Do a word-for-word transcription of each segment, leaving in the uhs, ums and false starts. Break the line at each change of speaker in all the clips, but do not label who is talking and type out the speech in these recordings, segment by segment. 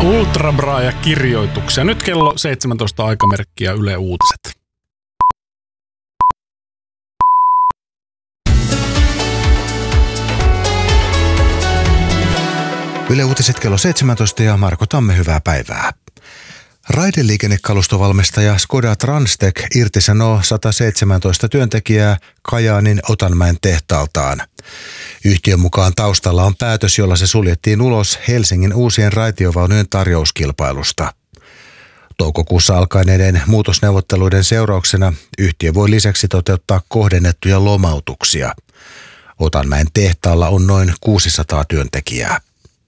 Ultrabraaja-kirjoituksia. Nyt kello seitsemäntoista aikamerkkiä Yle Uutiset.
Yle Uutiset kello seitsemäntoista ja Marko Tamme, hyvää päivää. Raideliikennekalustovalmistaja Skoda Transtech irtisanoo sata seitsemäntoista työntekijää Kajaanin Otanmäen tehtaaltaan. Yhtiön mukaan taustalla on päätös, jolla se suljettiin ulos Helsingin uusien raitiovaunujen tarjouskilpailusta. Toukokuussa alkaneiden muutosneuvotteluiden seurauksena yhtiö voi lisäksi toteuttaa kohdennettuja lomautuksia. Otanmäen tehtaalla on noin kuusisataa työntekijää.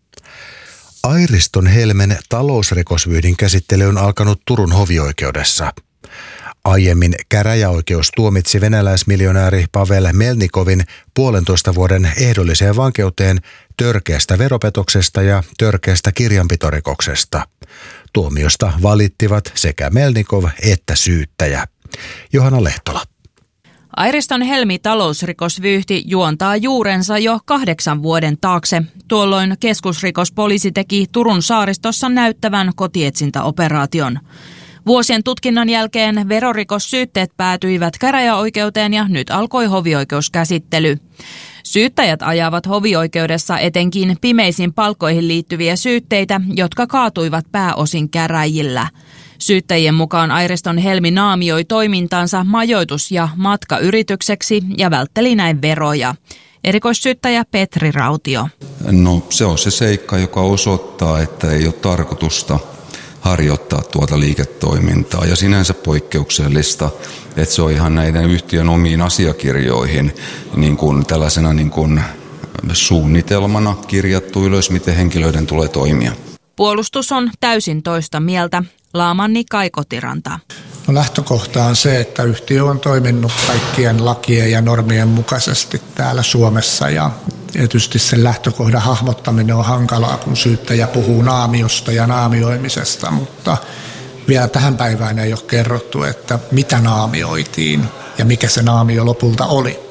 Airiston Helmen talousrikosvyyhdin käsittely on alkanut Turun hovioikeudessa. Aiemmin käräjäoikeus tuomitsi venäläismiljonääri Pavel Melnikovin puolentoista vuoden ehdolliseen vankeuteen törkeästä veropetoksesta ja törkeästä kirjanpitorikoksesta. Tuomiosta valittivat sekä Melnikov että syyttäjä. Johanna Lehtola.
Airiston Helmi talousrikosvyyhti juontaa juurensa jo kahdeksan vuoden taakse. Tuolloin keskusrikospoliisi teki Turun saaristossa näyttävän kotietsintäoperaation. Vuosien tutkinnan jälkeen verorikossyytteet päätyivät käräjäoikeuteen ja nyt alkoi hovioikeuskäsittely. Syyttäjät ajavat hovioikeudessa etenkin pimeisiin palkkoihin liittyviä syytteitä, jotka kaatuivat pääosin käräjillä. Syyttäjien mukaan Airiston Helmi naamioi toimintansa majoitus- ja matkayritykseksi ja vältteli näin veroja. Erikoissyyttäjä Petri Rautio.
No se on se seikka, joka osoittaa, että ei ole tarkoitusta harjoittaa tuota liiketoimintaa ja sinänsä poikkeuksellista, että se on ihan näiden yhtiön omiin asiakirjoihin niin kuin tällaisena niin kuin suunnitelmana kirjattu ylös, miten henkilöiden tulee toimia.
Puolustus on täysin toista mieltä. Laamanni Kai Kotiranta.
No lähtökohta on se, että yhtiö on toiminut kaikkien lakien ja normien mukaisesti täällä Suomessa ja tietysti sen lähtökohdan hahmottaminen on hankalaa, kun syyttäjä puhuu naamiosta ja naamioimisesta, mutta vielä tähän päivään ei ole kerrottu, että mitä naamioitiin ja mikä se naamio lopulta oli.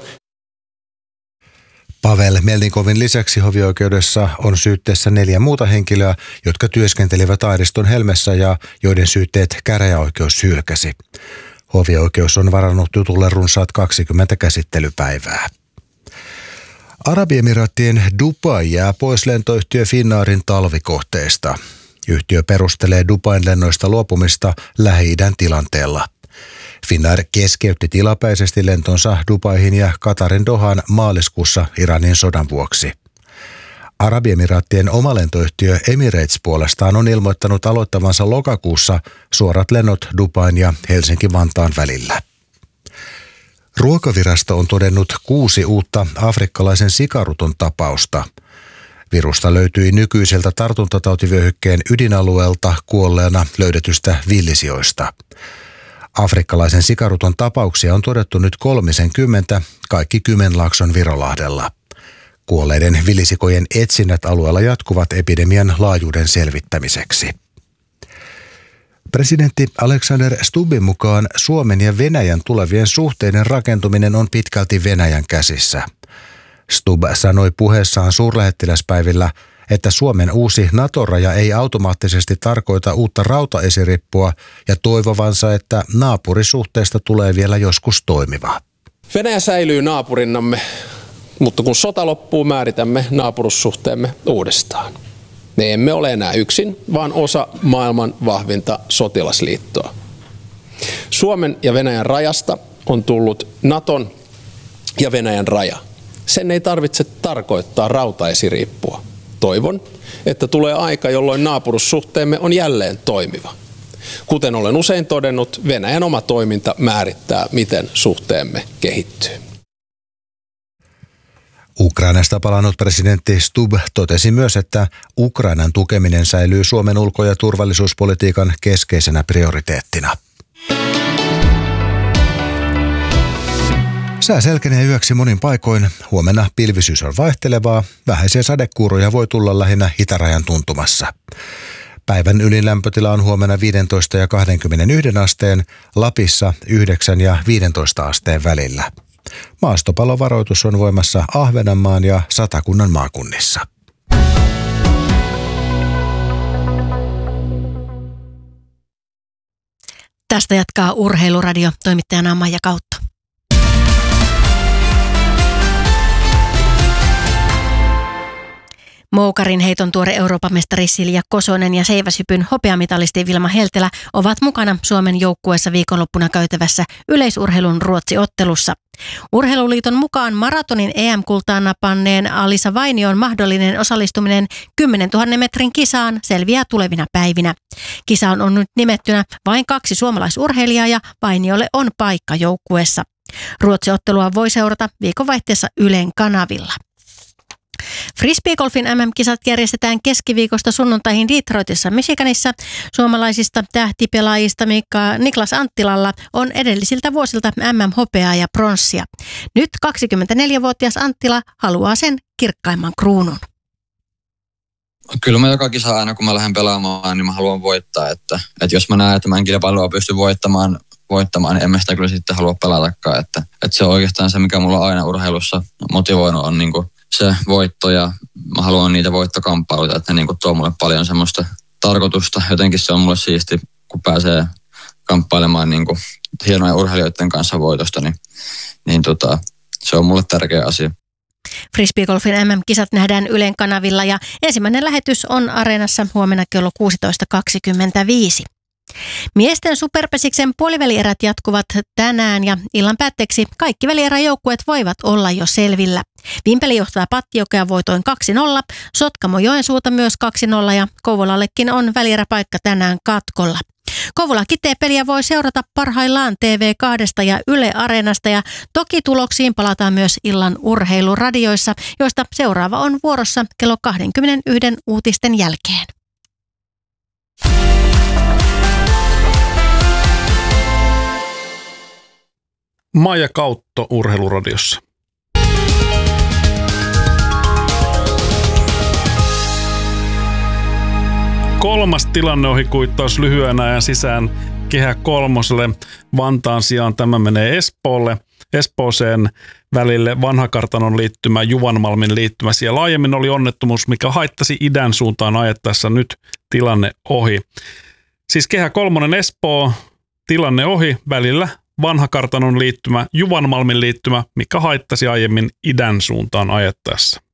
Pavel Melnikovin lisäksi hovioikeudessa on syytteessä neljä muuta henkilöä, jotka työskentelivät Airiston Helmessä ja joiden syytteet käräjäoikeus hylkäsi. Hovioikeus on varannut jutulle runsaat kaksikymmentä käsittelypäivää. Arabiemiraattien Dubai jää pois lentoyhtiö Finnairin talvikohteesta. Yhtiö perustelee Dubain lennoista luopumista Lähi-idän tilanteella. Finnair keskeytti tilapäisesti lentonsa Dubaihin ja Katarin Dohaan maaliskuussa Iranin sodan vuoksi. Arabiemiraattien oma lentoyhtiö Emirates puolestaan on ilmoittanut aloittavansa lokakuussa suorat lennot Dubain ja Helsinki-Vantaan välillä. Ruokavirasto on todennut kuusi uutta afrikkalaisen sikaruton tapausta. Virusta löytyi nykyiseltä tartuntatautivyöhykkeen ydinalueelta kuolleena löydetystä villisijoista. Afrikkalaisen sikaruton tapauksia on todettu nyt kolmisenkymmentä, kaikki Kymenlaakson Virolahdella. Kuolleiden villisikojen etsinnät alueella jatkuvat epidemian laajuuden selvittämiseksi. Presidentti Alexander Stubbin mukaan Suomen ja Venäjän tulevien suhteiden rakentuminen on pitkälti Venäjän käsissä. Stubb sanoi puheessaan suurlähettiläspäivillä, että Suomen uusi NATO-raja ei automaattisesti tarkoita uutta rautaesirippua ja toivovansa, että naapurisuhteesta tulee vielä joskus toimiva.
Venäjä säilyy naapurinnamme, mutta kun sota loppuu, määritämme naapurussuhteemme uudestaan. Me emme ole enää yksin, vaan osa maailman vahvinta sotilasliittoa. Suomen ja Venäjän rajasta on tullut Naton ja Venäjän raja. Sen ei tarvitse tarkoittaa rautaesiriippua. Toivon, että tulee aika, jolloin naapurussuhteemme on jälleen toimiva. Kuten olen usein todennut, Venäjän oma toiminta määrittää, miten suhteemme kehittyy.
Ukrainasta palannut presidentti Stubb totesi myös, että Ukrainan tukeminen säilyy Suomen ulko- ja turvallisuuspolitiikan keskeisenä prioriteettina. Sää selkenee yöksi monin paikoin. Huomenna pilvisyys on vaihtelevaa. Vähäisiä sadekuuroja voi tulla lähinnä itärajan tuntumassa. Päivän ylin lämpötila on huomenna viisitoista ja kaksikymmentäyksi asteen, Lapissa yhdeksän ja viisitoista asteen välillä. Maastopalovaroitus on voimassa Ahvenanmaan ja Satakunnan maakunnissa.
Tästä jatkaa Urheiluradio, toimittajana Maija Kautto. Moukarin heiton tuore Euroopan mestari Silja Kosonen ja seiväshypyn hopeamitalisti Vilma Heltelä ovat mukana Suomen joukkueessa viikonloppuna käytävässä yleisurheilun Ruotsi-ottelussa. Urheiluliiton mukaan maratonin E M-kultaan napanneen Alisa Vainion mahdollinen osallistuminen kymmenentuhannen metrin kisaan selviää tulevina päivinä. Kisaan on nyt nimettynä vain kaksi suomalaisurheilijaa ja Vainiolle on paikka joukkueessa. Ruotsi-ottelua voi seurata viikonvaihteessa Ylen kanavilla. Frisbeegolfin M M-kisat järjestetään keskiviikosta sunnuntaihin Detroitissa, Michiganissa. Suomalaisista tähtipelaajista Mika, Niklas Anttilalla on edellisiltä vuosilta M M-hopeaa ja pronssia. Nyt kaksikymmentäneljävuotias Anttila haluaa sen kirkkaimman kruunun.
Kyllä mä joka kisa aina, kun mä lähden pelaamaan, niin mä haluan voittaa. Että, että jos mä näen, että mä en kilpailua pysty voittamaan, voittamaan, niin en mä sitä kyllä sitten halua pelatakaan. Että, että se on oikeastaan se, mikä mulla aina urheilussa motivoinut on niin kuin se voitto ja mä haluan niitä voittokamppailuita, että ne niin kuin tuo mulle paljon semmoista tarkoitusta. Jotenkin se on mulle siisti, kun pääsee kamppailemaan niin kuin hienojen urheilijoiden kanssa voitosta, niin, niin tota, se on mulle tärkeä asia.
Frisbeegolfin M M-kisat nähdään Ylen kanavilla ja ensimmäinen lähetys on Areenassa huomenna kello kuusitoista kaksikymmentäviisi. Miesten superpesiksen puolivälierät jatkuvat tänään ja illan päätteeksi kaikki välieräjoukkueet voivat olla jo selvillä. Vimpeli johtaa Pattiokea voitoin kaksi nolla, Sotkamo Joensuuta myös kaksi nolla ja Kouvolallekin on välieräpaikka tänään katkolla. Kouvola Kitee-peliä voi seurata parhaillaan T V kaksi ja Yle Areenasta ja toki tuloksiin palataan myös illan urheiluradioissa, joista seuraava on vuorossa kello kaksikymmentäyksi uutisten jälkeen.
Maija Kautto Urheiluradiossa. Kolmas tilanneohikuittaus lyhyen ajan sisään Kehä kolmoselle. Vantaan sijaan tämä menee Espoolle. Espooseen välille Vanhakartanon liittymä, Juvanmalmin liittymä. Siellä aiemmin oli onnettomuus, mikä haittasi idän suuntaan ajettaessa, nyt tilanne ohi. Siis Kehä kolmonen Espoo, tilanne ohi, välillä Vanhakartanon liittymä, Juvanmalmin liittymä, mikä haittasi aiemmin idän suuntaan ajettaessa.